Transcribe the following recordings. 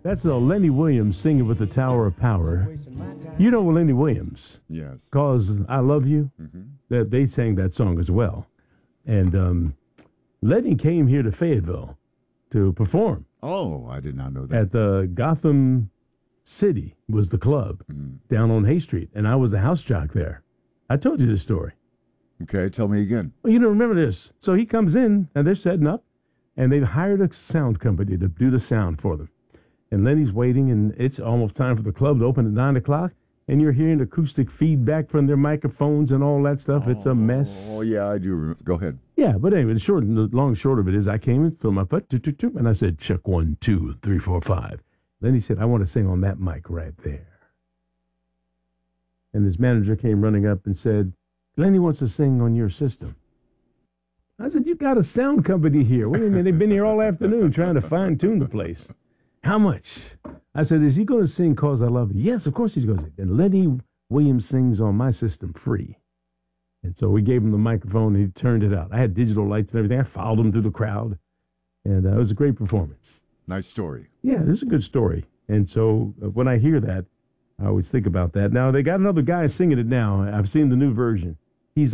That's Lenny Williams singing with the Tower of Power. You know Lenny Williams. Yes. Cause I Love You. Mm-hmm. That they sang that song as well. And Lenny came here to Fayetteville to perform. Oh, I did not know that. At the Gotham City was the club down on Hay Street, and I was the house jock there. I told you this story. Okay, tell me again. Well, you don't remember this. So he comes in, and they're setting up, and they've hired a sound company to do the sound for them. And Lenny's waiting, and it's almost time for the club to open at 9 o'clock, and you're hearing acoustic feedback from their microphones and all that stuff. It's a mess. Oh, yeah, I do. Go ahead. Yeah, but anyway, the long and short of it is I came in, filled my butt, and I said, check 1, 2, 3, 4, 5. Then he said, I want to sing on that mic right there. And his manager came running up and said, Lenny wants to sing on your system. I said, you got a sound company here. Wait a minute, they've been here all afternoon trying to fine-tune the place. How much? I said, is he going to sing Cause I Love You? Yes, of course he's going to sing. And Lenny Williams sings on my system free. And so we gave him the microphone, and he turned it out. I had digital lights and everything. I followed him through the crowd, and it was a great performance. Nice story. Yeah, this is a good story. And so when I hear that, I always think about that. Now, they got another guy singing it now. I've seen the new version. He's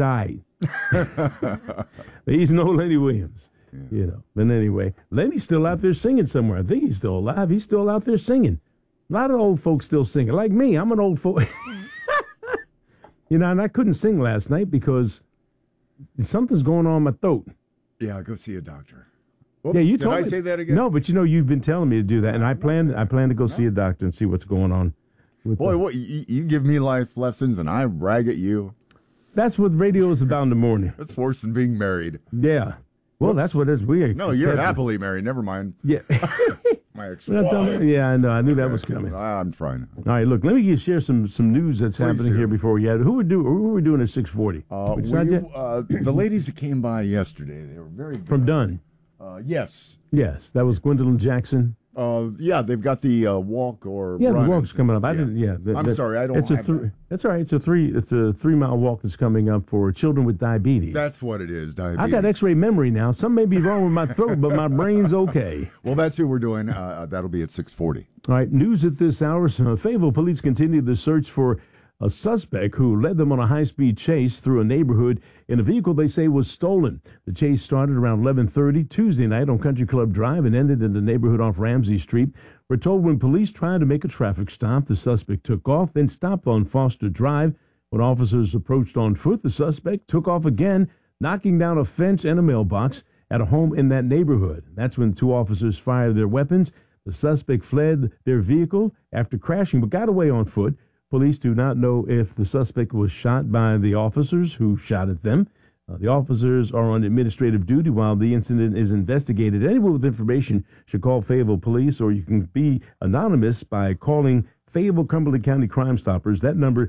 He's no Lenny Williams, you know. But anyway, Lenny's still out there singing somewhere. I think he's still alive. He's still out there singing. A lot of old folks still singing. Like me, I'm an old folk. You know, and I couldn't sing last night because something's going on in my throat. Yeah, go see a doctor. Oops, Yeah, you did told I me. say that again? No, but you know, you've been telling me to do that, and I plan to go see a doctor and see what's going on. Boy, what you give me life lessons, and I brag at you. That's what radio is about in the morning. That's worse than being married. Yeah. Well, Whoops. that's what it is. No, you're happily married. Never mind. Yeah. My ex-wife. Yeah, I know. I knew that was coming. I'm trying. All right, look, let me share some news that's happening here before we had. Who were we doing at 6:40? The ladies that came by yesterday, they were very good. From Dunn. Yes. Yes, that was Gwendolyn Jackson. Yeah, they've got the walk or yeah, run. The walk's coming up. I didn't. Yeah, I'm sorry, I don't. It's that's all right. It's a 3-mile walk that's coming up for children with diabetes. That's what it is. Diabetes. I got X-ray memory now. Something may be wrong with my throat, but my brain's okay. Well, that's who we're doing. That'll be at 6:40. All right. News at this hour. Fayetteville police continue the search for a suspect who led them on a high-speed chase through a neighborhood in a vehicle they say was stolen. The chase started around 11:30 Tuesday night on Country Club Drive and ended in the neighborhood off Ramsey Street. We're told when police tried to make a traffic stop, the suspect took off, then stopped on Foster Drive. When officers approached on foot, the suspect took off again, knocking down a fence and a mailbox at a home in that neighborhood. That's when two officers fired their weapons. The suspect fled their vehicle after crashing, but got away on foot. Police do not know if the suspect was shot by the officers who shot at them. The officers are on administrative duty while the incident is investigated. Anyone with information should call Fayetteville Police, or you can be anonymous by calling Fayetteville Cumberland County Crime Stoppers. That number,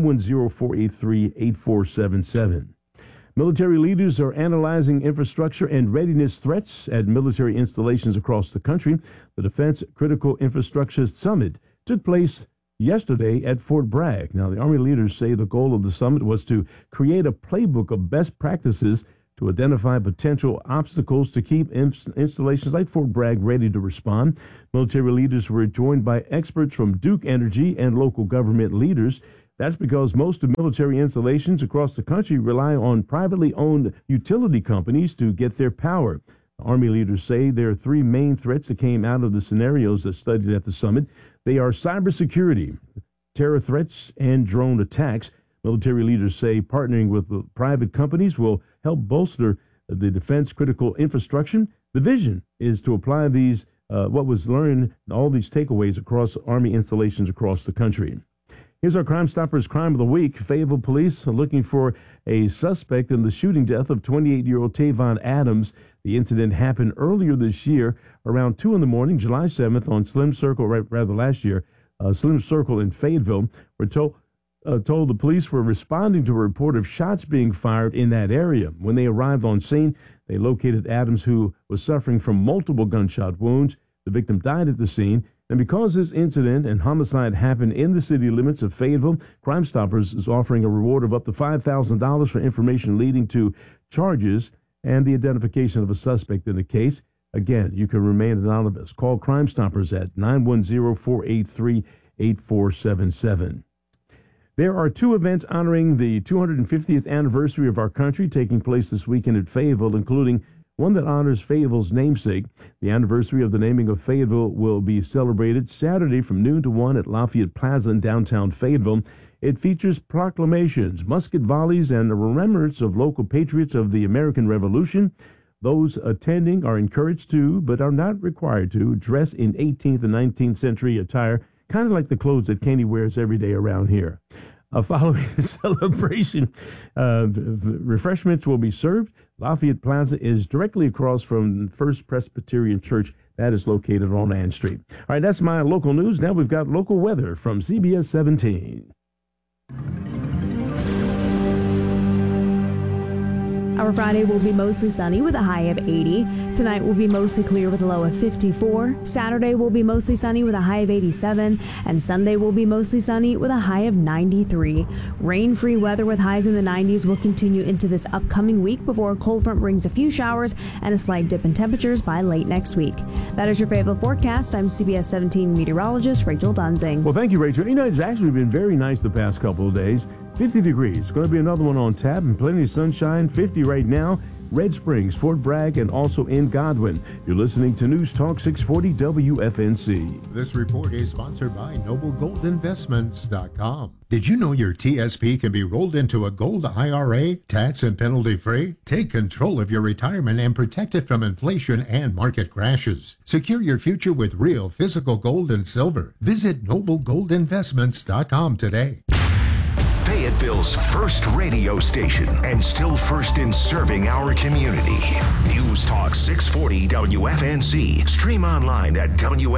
910-483-8477. Military leaders are analyzing infrastructure and readiness threats at military installations across the country. The Defense Critical Infrastructure Summit took place yesterday at Fort Bragg. Now, the Army leaders say the goal of the summit was to create a playbook of best practices to identify potential obstacles to keep installations like Fort Bragg ready to respond. Military leaders were joined by experts from Duke Energy and local government leaders. That's because most of military installations across the country rely on privately owned utility companies to get their power. Army leaders say there are three main threats that came out of the scenarios that studied at the summit. They are cybersecurity, terror threats, and drone attacks. Military leaders say partnering with private companies will help bolster the defense critical infrastructure. The vision is to apply these, what was learned, all these takeaways across Army installations across the country. Here's our Crime Stoppers Crime of the Week. Fayetteville police are looking for a suspect in the shooting death of 28-year-old Tavon Adams. The incident happened earlier this year around 2 in the morning, July 7th, on Slim Circle, last year, Slim Circle in Fayetteville. We're told the police were responding to a report of shots being fired in that area. When they arrived on scene, they located Adams, who was suffering from multiple gunshot wounds. The victim died at the scene. And because this incident and homicide happened in the city limits of Fayetteville, Crime Stoppers is offering a reward of up to $5,000 for information leading to charges and the identification of a suspect in the case. Again, you can remain anonymous. Call Crime Stoppers at 910-483-8477. There are two events honoring the 250th anniversary of our country taking place this weekend at Fayetteville, including one that honors Fayetteville's namesake. The anniversary of the naming of Fayetteville will be celebrated Saturday from noon to 1 at Lafayette Plaza in downtown Fayetteville. It features proclamations, musket volleys, and a remembrance of local patriots of the American Revolution. Those attending are encouraged to, but are not required to, dress in 18th and 19th century attire, kind of like the clothes that Kenny wears every day around here. Following the celebration, refreshments will be served. Lafayette Plaza is directly across from First Presbyterian Church. That is located on Ann Street. All right, that's my local news. Now we've got local weather from CBS 17. Our Friday will be mostly sunny with a high of 80. Tonight will be mostly clear with a low of 54. Saturday will be mostly sunny with a high of 87. And Sunday will be mostly sunny with a high of 93. Rain-free weather with highs in the 90s will continue into this upcoming week before a cold front brings a few showers and a slight dip in temperatures by late next week. That is your Fayetteville forecast. I'm CBS 17 meteorologist Rachel Dunzing. Well, thank you, Rachel. You know, it's actually been very nice the past couple of days. 50 degrees. Going to be another one on tap and plenty of sunshine. 50 right now. Red Springs, Fort Bragg, and also in Godwin. You're listening to News Talk 640 WFNC. This report is sponsored by NobleGoldInvestments.com. Did you know your TSP can be rolled into a gold IRA, tax and penalty free? Take control of your retirement and protect it from inflation and market crashes. Secure your future with real physical gold and silver. Visit NobleGoldInvestments.com today. Fayetteville's first radio station and still first in serving our community. News Talk 640 WFNC. Stream online at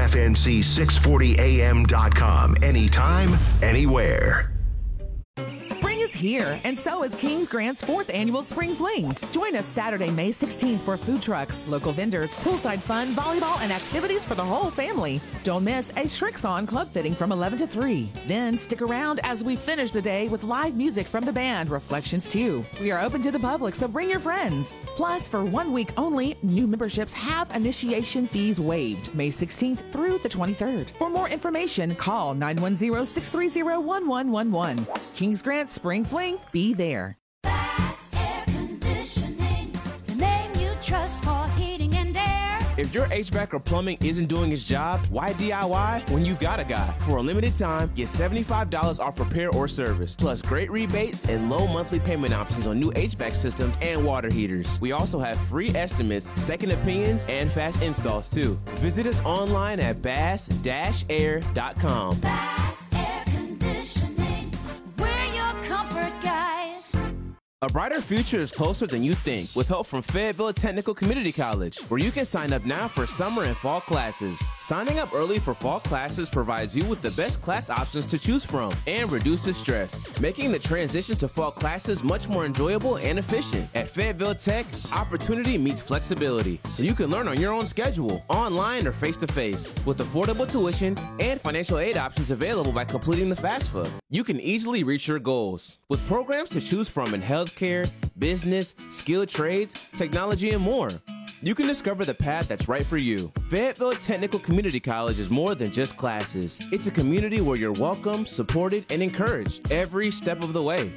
WFNC640am.com. Anytime, anywhere. Spring is here, and so is Kings Grant's 4th annual Spring Fling. Join us Saturday, May 16th for food trucks, local vendors, poolside fun, volleyball, and activities for the whole family. Don't miss a Shrix-On club fitting from 11 to 3. Then stick around as we finish the day with live music from the band Reflections 2. We are open to the public, so bring your friends. Plus, for 1 week only, new memberships have initiation fees waived May 16th through the 23rd. For more information, call 910-630-1111. Kings Grant Spring Fling, be there. Bass Air Conditioning, the name you trust for heating and air. If your HVAC or plumbing isn't doing its job, why DIY when you've got a guy? For a limited time, get $75 off repair or service, plus great rebates and low monthly payment options on new HVAC systems and water heaters. We also have free estimates, second opinions, and fast installs too. Visit us online at bass-air.com. Bass Air Conditioning, we're your comfort guys. A brighter future is closer than you think with help from Fayetteville Technical Community College, where you can sign up now for summer and fall classes. Signing up early for fall classes provides you with the best class options to choose from and reduces stress, making the transition to fall classes much more enjoyable and efficient. At Fayetteville Tech, opportunity meets flexibility, so you can learn on your own schedule, online or face-to-face, with affordable tuition and financial aid options available by completing the FAFSA. You can easily reach your goals with programs to choose from in healthcare, business, skilled trades, technology, and more. You can discover the path that's right for you. Fayetteville Technical Community College is more than just classes. It's a community where you're welcome, supported, and encouraged every step of the way.